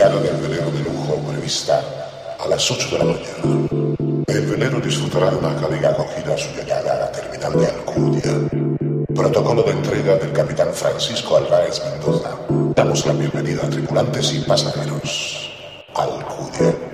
llegada del velero de lujo prevista a las 8 de la mañana. El velero disfrutará de una cálida acogida a su llegada a la terminal de Alcudia. Protocolo de entrega del capitán Francisco Álvarez Mendoza. Damos la bienvenida a tripulantes y pasajeros. Alcudia.